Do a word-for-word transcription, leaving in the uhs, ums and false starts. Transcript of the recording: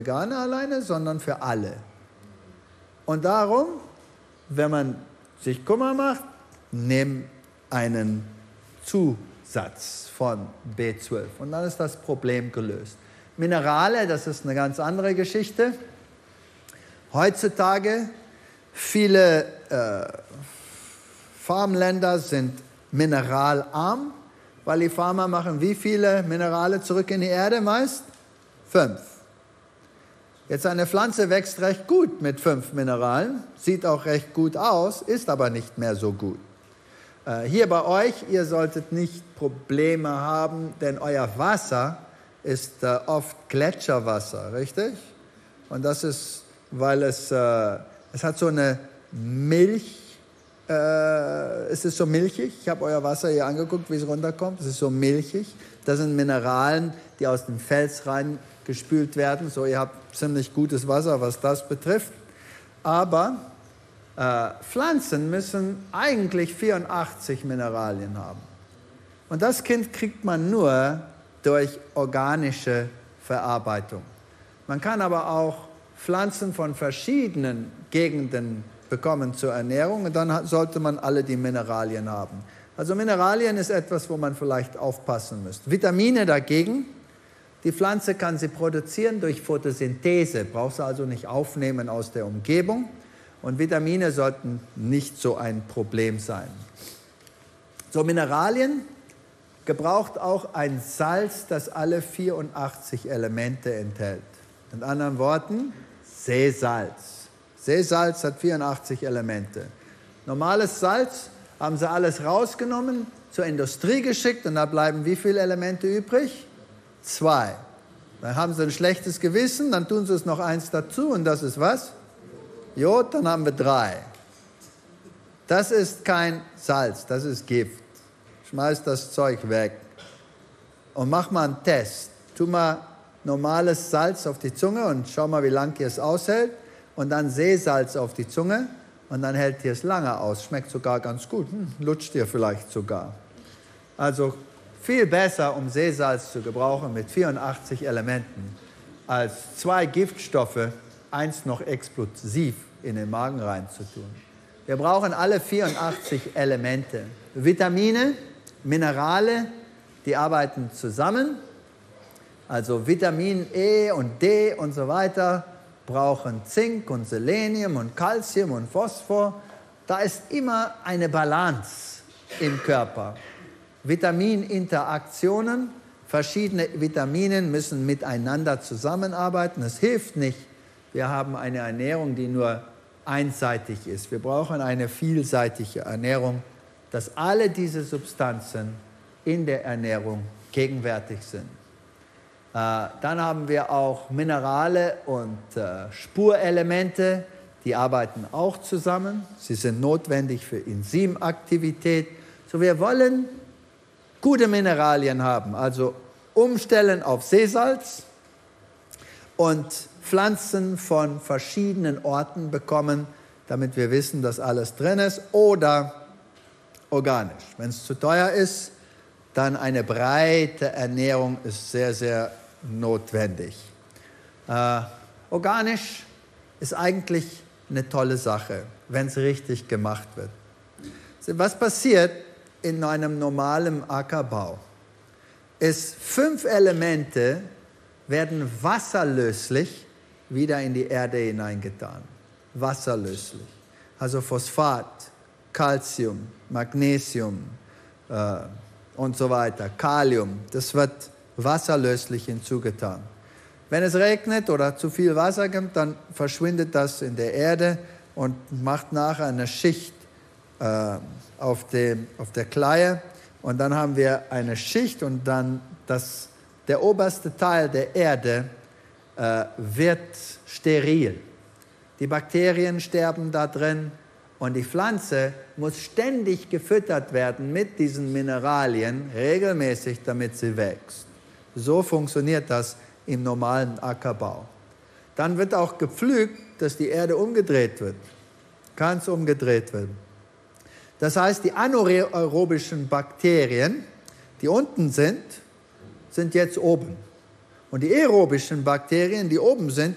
Veganer alleine, sondern für alle. Und darum, wenn man sich Kummer macht, nimm einen Zusatz von B zwölf und dann ist das Problem gelöst. Minerale, das ist eine ganz andere Geschichte. Heutzutage, viele äh, Farmländer sind mineralarm, weil die Farmer machen wie viele Minerale zurück in die Erde meist? Fünf. Jetzt eine Pflanze wächst recht gut mit fünf Mineralen, sieht auch recht gut aus, ist aber nicht mehr so gut. Äh, hier bei euch, ihr solltet nicht Probleme haben, denn euer Wasser ist äh, oft Gletscherwasser, richtig? Und das ist, weil es, äh, es hat so eine Milch, äh, es ist so milchig. Ich habe euer Wasser hier angeguckt, wie es runterkommt. Es ist so milchig. Das sind Mineralien, die aus dem Fels reingespült werden. So, ihr habt ziemlich gutes Wasser, was das betrifft. Aber äh, Pflanzen müssen eigentlich vierundachtzig Mineralien haben. Und das Kind kriegt man nur durch organische Verarbeitung. Man kann aber auch Pflanzen von verschiedenen Gegenden bekommen zur Ernährung und dann sollte man alle die Mineralien haben. Also Mineralien ist etwas, wo man vielleicht aufpassen müsste. Vitamine dagegen, die Pflanze kann sie produzieren durch Photosynthese, braucht sie also nicht aufnehmen aus der Umgebung und Vitamine sollten nicht so ein Problem sein. So, Mineralien gebraucht auch ein Salz, das alle vierundachtzig Elemente enthält. In anderen Worten, Seesalz. Seesalz hat vierundachtzig Elemente. Normales Salz haben sie alles rausgenommen, zur Industrie geschickt und da bleiben wie viele Elemente übrig? Zwei. Dann haben sie ein schlechtes Gewissen, dann tun sie es noch eins dazu und das ist was? Jod, dann haben wir drei. Das ist kein Salz, das ist Gift. Schmeiß das Zeug weg und mach mal einen Test. Tu mal normales Salz auf die Zunge und schau mal, wie lange ihr es aushält. Und dann Seesalz auf die Zunge und dann hält ihr es lange aus. Schmeckt sogar ganz gut, hm, lutscht ihr vielleicht sogar. Also viel besser, um Seesalz zu gebrauchen mit vierundachtzig Elementen, als zwei Giftstoffe, eins noch explosiv in den Magen reinzutun. Wir brauchen alle vierundachtzig Elemente. Vitamine, Minerale, die arbeiten zusammen. Also Vitamin E und D und so weiter brauchen Zink und Selenium und Calcium und Phosphor. Da ist immer eine Balance im Körper. Vitamininteraktionen, verschiedene Vitamine müssen miteinander zusammenarbeiten. Es hilft nicht, wir haben eine Ernährung, die nur einseitig ist. Wir brauchen eine vielseitige Ernährung, dass alle diese Substanzen in der Ernährung gegenwärtig sind. Äh, dann haben wir auch Minerale und äh, Spurelemente, die arbeiten auch zusammen. Sie sind notwendig für Enzymaktivität. So, wir wollen gute Mineralien haben, also umstellen auf Seesalz und Pflanzen von verschiedenen Orten bekommen, damit wir wissen, dass alles drin ist, oder organisch. Wenn es zu teuer ist, dann eine breite Ernährung ist sehr, sehr notwendig. Äh, organisch ist eigentlich eine tolle Sache, wenn es richtig gemacht wird. Was passiert in einem normalen Ackerbau? Ist fünf Elemente werden wasserlöslich wieder in die Erde hineingetan. Wasserlöslich. Also Phosphat, Calcium, Magnesium äh, und so weiter, Kalium. Das wird wasserlöslich hinzugetan. Wenn es regnet oder zu viel Wasser gibt, dann verschwindet das in der Erde und macht nachher eine Schicht äh, auf, dem, auf der Kleie. Und dann haben wir eine Schicht und dann das, der oberste Teil der Erde äh, wird steril. Die Bakterien sterben da drin und die Pflanze muss ständig gefüttert werden mit diesen Mineralien, regelmäßig, damit sie wächst. So funktioniert das im normalen Ackerbau. Dann wird auch gepflügt, dass die Erde umgedreht wird. Ganz umgedreht wird. Das heißt, die anaerobischen Bakterien, die unten sind, sind jetzt oben. Und die aerobischen Bakterien, die oben sind,